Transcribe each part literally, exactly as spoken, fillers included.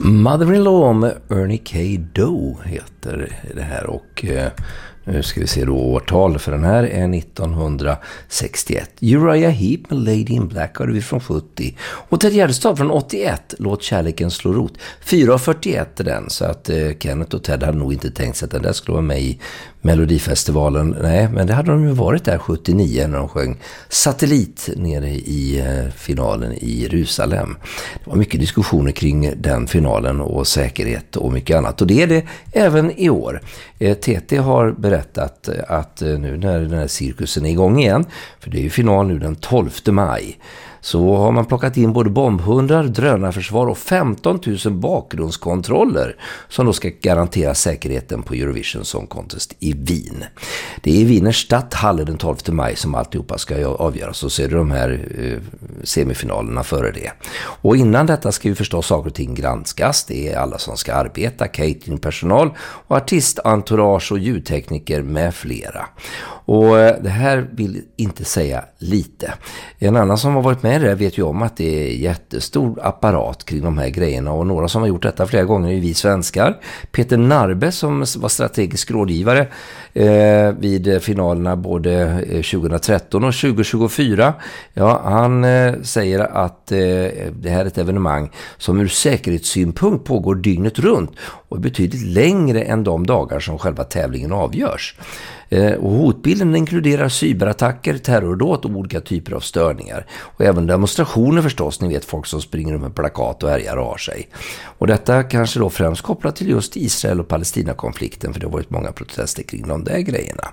Mother-in-law med Ernie K. Doe heter det här, och eh, nu ska vi se då årtal, för den här är nittonhundrasextioett. Uriah Heep med Lady in Black har vi från sjuttio. Och Ted Gärdestad från åttioett, Låt kärleken slå rot. fyra fyrtioett är den, så att eh, Kenneth och Ted hade nog inte tänkt sig att den där skulle vara med i Melodifestivalen. Nej, men det hade de ju varit där sjuttionio när de sjöng Satellit nere i eh, finalen i Jerusalem. Det var mycket diskussioner kring den finalen och säkerhet och mycket annat. Och det är det även i år. Eh, T T har berättat att eh, nu när den här cirkusen är igång igen, för det är ju final nu den tolfte maj, så har man plockat in både bombhundar, drönarförsvar och femton tusen bakgrundskontroller som då ska garantera säkerheten på Eurovision Song Contest i Wien. Det är i Wiener Stadthalle den tolfte maj som alltihopa ska avgöras, och så är det de här eh, semifinalerna före det. Och innan detta ska ju förstås saker och ting granskas. Det är alla som ska arbeta, cateringpersonal och artist, entourage och ljudtekniker med flera. Och det här vill inte säga lite. En annan som har varit med där vet ju om att det är jättestor apparat kring de här grejerna, och några som har gjort detta flera gånger är vi svenskar. Peter Narbe, som var strategisk rådgivare eh, vid finalerna både tjugohundratretton och tjugohundratjugofyra. Ja, han eh, säger att eh, det här är ett evenemang som ur säkerhetssynpunkt pågår dygnet runt och är betydligt längre än de dagar som själva tävlingen avgörs. Och hotbilden inkluderar cyberattacker, terrordåd och olika typer av störningar. Och även demonstrationer förstås, ni vet, folk som springer med plakat och härjar och har sig. Och detta kanske då främst kopplat till just Israel- och Palestina-konflikten, för det har varit många protester kring de där grejerna.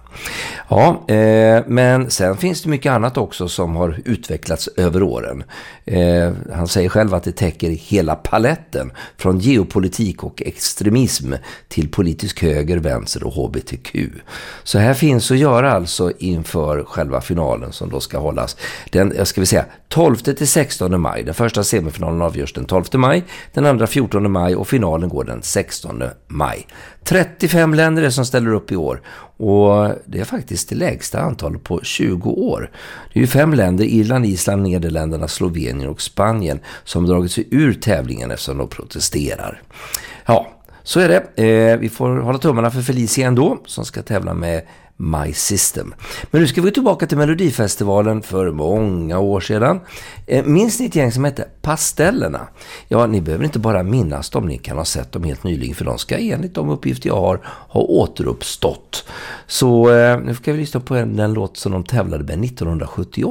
Ja, eh, men sen finns det mycket annat också som har utvecklats över åren. Eh, han säger själv att det täcker hela paletten, från geopolitik och extremism till politisk höger, vänster och H B T Q. Så här finns att göra alltså inför själva finalen som då ska hållas den, jag ska vi säga, tolfte till sextonde maj. Den första semifinalen avgörs den tolfte maj, den andra fjortonde maj och finalen går den sextonde maj. trettiofem länder är som ställer upp i år, och det är faktiskt det lägsta antalet på tjugo år. Det är ju fem länder, Irland, Island, Nederländerna, Slovenien och Spanien, som dragit sig ur tävlingen eftersom de protesterar. Ja, så är det. Eh, vi får hålla tummarna för Felicia ändå, som ska tävla med My System. Men nu ska vi tillbaka till Melodifestivalen för många år sedan. Eh, minns ni ett gäng som hette Pastellerna? Ja, ni behöver inte bara minnas dem, ni kan ha sett dem helt nyligen, för de ska enligt de uppgifter jag har ha återuppstått. Så eh, nu ska vi lyssna på en, den låt som de tävlade med nittonhundrasjuttioåtta.